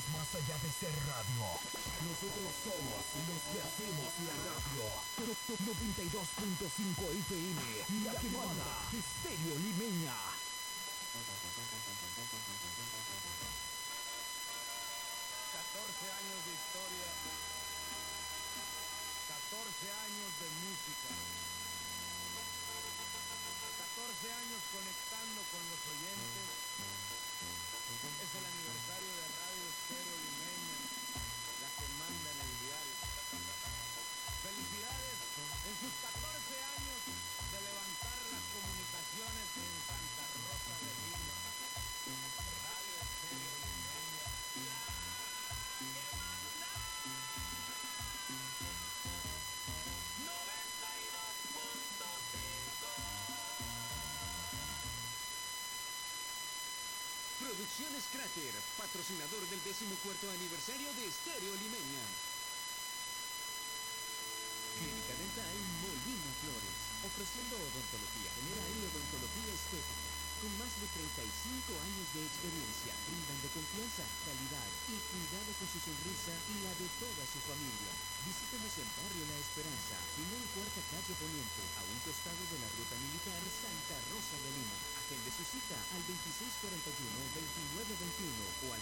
más allá de ser radio. Nosotros somos los que hacemos la radio. 92.5 FM, la que manda, Estéreo Limeña. 14 años de historia, 14 años de música, 14 años conectando con los oyentes. Es el aniversario de Radio Estéreo Limeña, la que manda en el dial. Felicidades en sus 14 años de levantar las comunicaciones en Santa Rosa de Lima. Radio Estéreo Limeña, la que manda. 92.5. Producciones Cráter, patrocinador del 14º aniversario de Estéreo Limeña. Clínica Dental Molina Flores, ofreciendo odontología general y odontología estética. Con más de 35 años de experiencia, brindando confianza, calidad y cuidado con su sonrisa y la de toda su familia. Visítenos en Barrio La Esperanza, final Cuarta Calle Poniente, a un costado de la Ruta Militar Santa Rosa de Lima. Agende su cita al 2641-2921 o al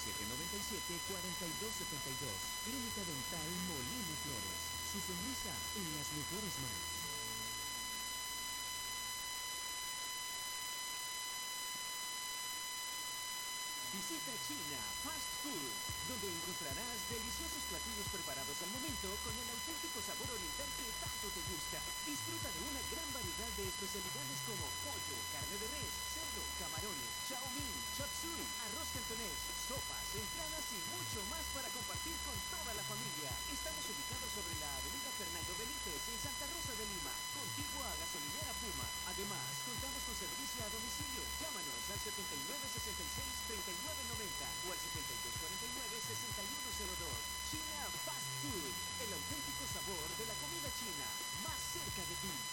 7797-4272. Clínica Dental Molina Flores. Su sonrisa en las mejores manos. Visita China Fast Food, donde encontrarás deliciosos platillos preparados al momento con el auténtico sabor oriental que tanto te gusta. Disfruta de una gran variedad de especialidades como pollo, carne de res, cerdo, camarones, chow mein, chop suey, arroz cantonés, sopas, entradas y mucho más para compartir con toda la familia. Estamos ubicados sobre la avenida Fernando Benítez en Santa Rosa de Lima, contiguo a Gasolinera Puma. Además, contamos con servicio a domicilio. Llámanos al 7966-3990 o al 7249-6102. China Fast Food, el auténtico sabor de la comida china, más cerca de ti.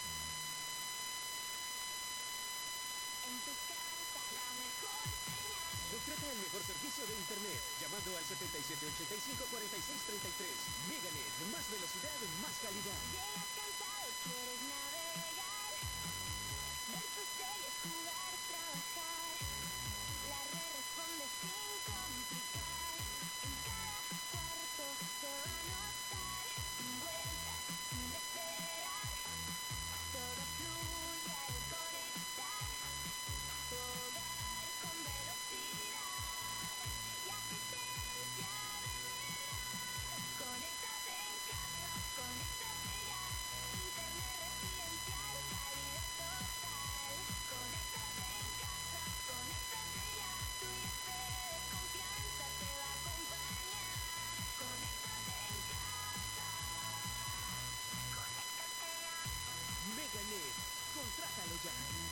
En tu casa la mejor señal. Contrata el mejor servicio de internet llamando al 7785-4633. Meganet, más velocidad, más calidad. Llegas cansado, quieres navegar, ver tus series, jugar, trabajar. La red responde sin complicar. En cada cuarto se va a notar, sin vueltas, sin esperar. Todo fluye al conectar. Tu hogar con velocidad y asistencia de verdad. Conéctate en casa, conéctate ya. Internet residencial, calidad total. Conéctate en casa, conéctate ya. Tu ISP de confianza te va a acompañar. Conéctate en casa. Conéctate ya. Meganet, contrátalo ya.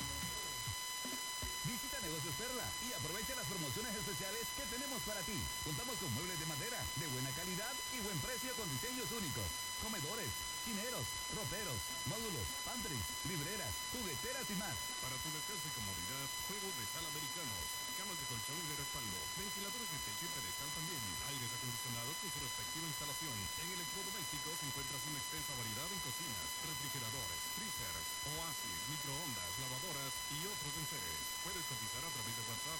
Visita Negocios Perla y aprovecha las promociones especiales que tenemos para ti. Contamos con muebles de madera de buena calidad y buen precio con diseños únicos. Comedores, chineros, roperos, módulos, pantries, libreras, jugueteras y más. Para tu descanso y comodidad, juegos de sala americanos, camas de colchón y de respaldo, ventiladores de techo y pedestal también, aires acondicionados con su respectiva instalación. En electrodomésticos encuentras una extensa variedad en cocinas, refrigeradores, freezers, oasis, microondas, lavadoras y otros enseres. Puedes cotizar a través de WhatsApp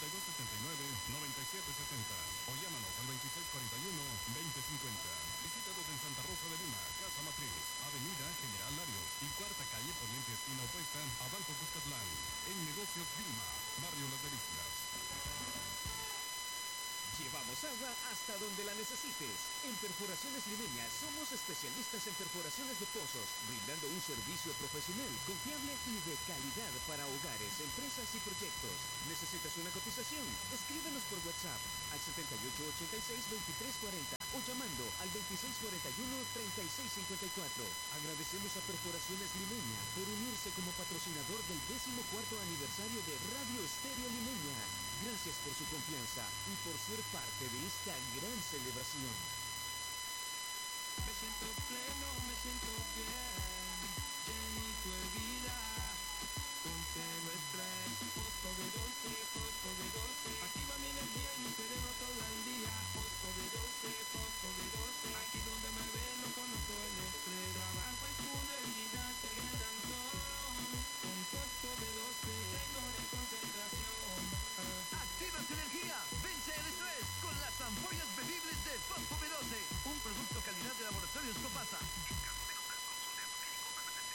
7279-9770 o llámanos al 2641-2050. Visítanos en Santa Rosa de Lima, Casa Matriz, Avenida General Larios y Cuarta Calle Poniente esquina opuesta a Banco Cuscatlán. En Negocios Vilma, Barrio Las Delicias. Llevamos agua hasta donde la necesites. En Perforaciones Limeñas somos especialistas en perforaciones de pozos, brindando un servicio profesional, confiable y de calidad para hogares, empresas y proyectos. ¿Necesitas una cotización? Escríbenos por WhatsApp al 7886-2340 o llamando al 2641-3654. Agradecemos a Perforaciones Limeña por unirse como patrocinador del 14º aniversario de Radio Estéreo Limeña. Gracias por su confianza y por ser parte de esta gran celebración. Me siento pleno, me siento bien, llenito de vida, con cero estrés. Fosfo de Dolce, activa mi energía y mi cerebro todo el día.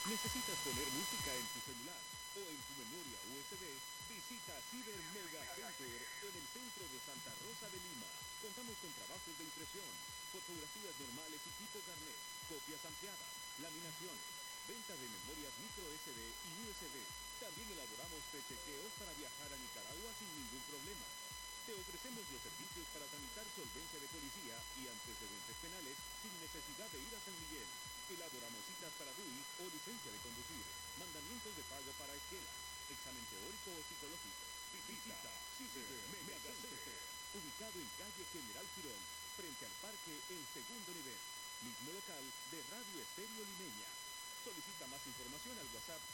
¿Necesitas poner música en tu celular o en tu memoria USB? Visita Ciber Mega Center en el centro de Santa Rosa de Lima. Contamos con trabajos de impresión, fotografías normales y tipo carnet, copias ampliadas, laminaciones, venta de memorias micro SD y USB. También elaboramos prechequeos para viajar a Nicaragua sin ningún problema. Te ofrecemos los servicios para tramitar solvencia de policía y antecedentes penales sin necesidad de ir a San Miguel. Elaboramos citas para DUI o licencia de conducir, mandamientos de pago para esquelas, examen teórico o psicológico. Visita Ciber Mega Center, ubicado en calle General Girón, frente al parque El Segundo Nivel, mismo local de Radio Estéreo Limeña. Solicita más información al WhatsApp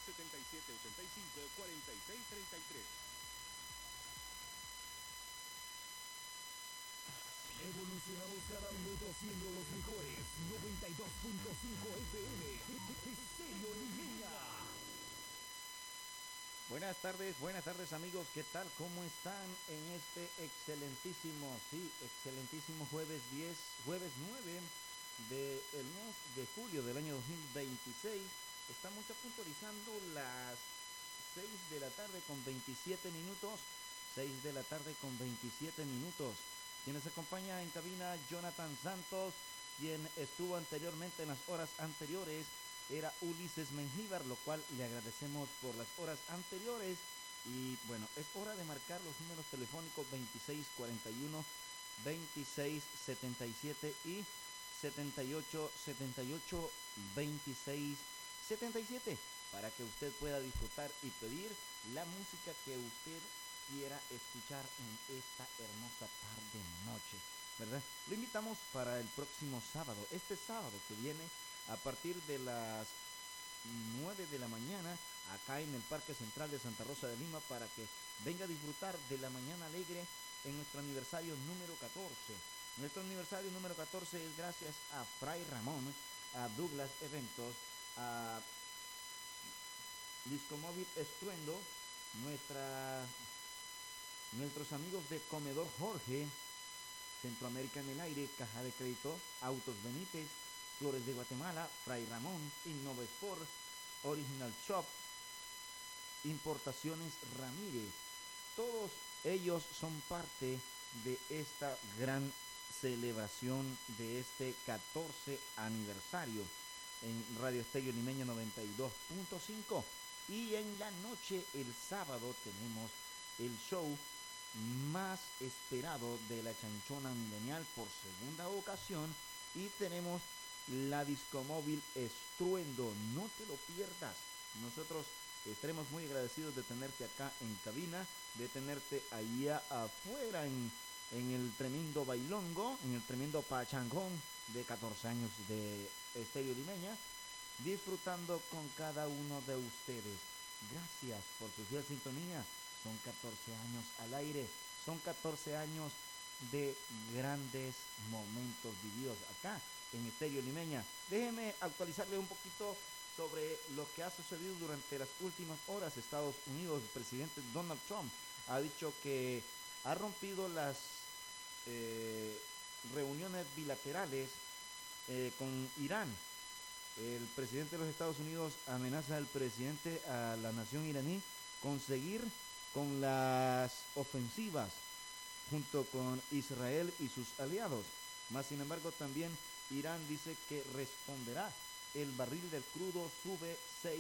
7785-4633. Evolucionamos cada minuto siendo los mejores. 92.5 FM. Estéreo Limeña. Buenas tardes amigos, ¿qué tal? ¿Cómo están en este excelentísimo jueves 9 del mes de julio del año 2026? Estamos ya puntualizando las 6 de la tarde con 27 minutos. 6 de la tarde con 27 minutos. Quienes acompaña en cabina, Jonathan Santos. Quien estuvo anteriormente en las horas anteriores era Ulises Mengíbar, lo cual le agradecemos por las horas anteriores. Y bueno, es hora de marcar los números telefónicos 2641, 2677 y 7878 2677 para que usted pueda disfrutar y pedir la música que usted quiera escuchar en esta hermosa tarde-noche, ¿verdad? Lo invitamos para el próximo sábado, este sábado que viene, a partir de las 9 de la mañana, acá en el Parque Central de Santa Rosa de Lima, para que venga a disfrutar de la mañana alegre en nuestro aniversario número 14. Nuestro aniversario número 14 es gracias a Fray Ramón, a Douglas Eventos, a Discomóvil Estruendo, nuestros amigos de Comedor Jorge, Centroamérica en el Aire, Caja de Crédito, Autos Benítez, Flores de Guatemala, Fray Ramón, Innova Sport, Original Shop, Importaciones Ramírez. Todos ellos son parte de esta gran celebración de este 14 aniversario en Radio Estéreo Limeña 92.5. Y en la noche, el sábado, tenemos el show más esperado de la Chanchona Milenial por segunda ocasión, y tenemos la Discomóvil Estruendo. No te lo pierdas. Nosotros estaremos muy agradecidos de tenerte acá en cabina, de tenerte allá afuera en el tremendo bailongo, en el tremendo pachangón de 14 años de Estéreo Limeña, disfrutando con cada uno de ustedes. Gracias por su fiel sintonía. Son 14 años al aire, son 14 años de grandes momentos vividos acá en Estéreo Limeña. Déjeme actualizarle un poquito sobre lo que ha sucedido durante las últimas horas. Estados Unidos, el presidente Donald Trump ha dicho que ha rompido las reuniones bilaterales con Irán. El presidente de los Estados Unidos amenaza al presidente, a la nación iraní, con seguir con las ofensivas junto con Israel y sus aliados. Más sin embargo, también Irán dice que responderá. El barril del crudo sube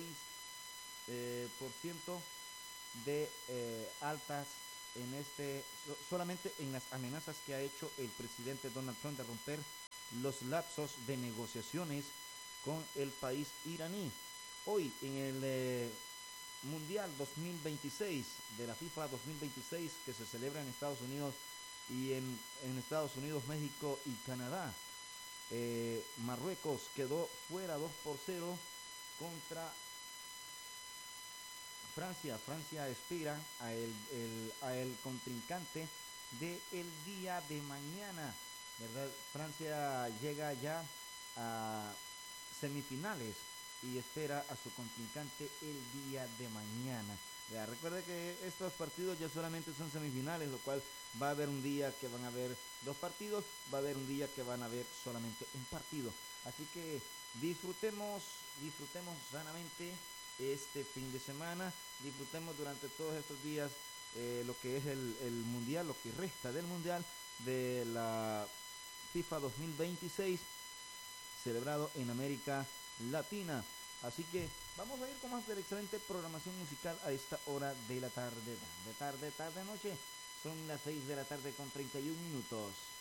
6% de altas en solamente en las amenazas que ha hecho el presidente Donald Trump de romper los lapsos de negociaciones con el país iraní. Hoy en el Mundial 2026 de la FIFA 2026, que se celebra en Estados Unidos y en Estados Unidos, México y Canadá, Marruecos quedó fuera 2-0 contra Francia. Francia espera a el contrincante del día de mañana, ¿verdad? Francia llega ya a semifinales y espera a su contrincante el día de mañana. Ya, recuerde que estos partidos ya solamente son semifinales, lo cual va a haber un día que van a haber dos partidos, va a haber un día que van a haber solamente un partido. Así que disfrutemos sanamente este fin de semana, disfrutemos durante todos estos días lo que es el mundial, lo que resta del mundial de la FIFA 2026 celebrado en América Latina. Así que vamos a ir con más de la excelente programación musical a esta hora de la tarde, tarde, noche. Son las 6 de la tarde con 31 minutos.